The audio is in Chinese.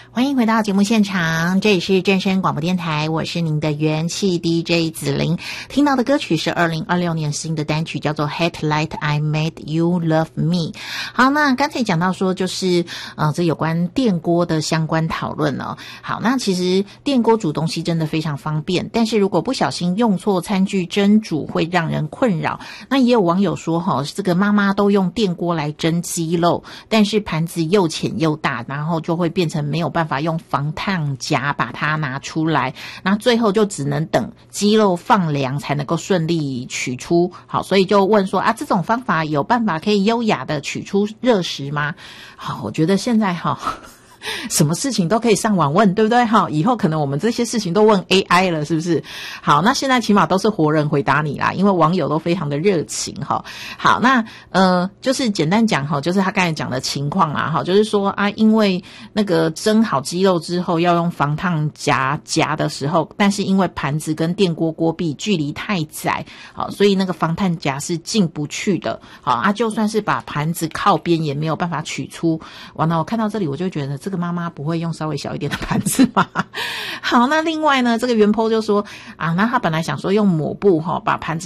欢迎回到节目现场，这里是正声广播电台，我是您的元气 DJ 子玲。听到的歌曲是2026年新的单曲，叫做 Headlight I Made You Love Me。 好，那刚才讲到说就是这有关电锅的相关讨论哦。好，那其实电锅煮东西真的非常方便，但是如果不小心用错餐具蒸煮会让人困扰。那也有网友说这个妈妈都用电锅来蒸鸡肉，但是盘子又浅又大，然后就会变成没有办法用防烫夹把它拿出来，那最后就只能等鸡肉放凉才能够顺利取出。好，所以就问说这种方法有办法可以优雅的取出热食吗？好，我觉得现在什么事情都可以上网问，对不对？以后可能我们这些事情都问 AI 了，是不是？好，那现在起码都是活人回答你啦，因为网友都非常的热情好，那就是简单讲就是他刚才讲的情况啦就是说因为那个蒸好鸡肉之后要用防烫夹的时候，但是因为盘子跟电锅锅壁距离太窄，好，所以那个防烫夹是进不去的。好就算是把盘子靠边也没有办法取出。完了，我看到这里我就觉得这个妈妈不会用稍微小一点的盘子吗？好，那另外呢，这个原 po 就说那他本来想说用抹布把盘子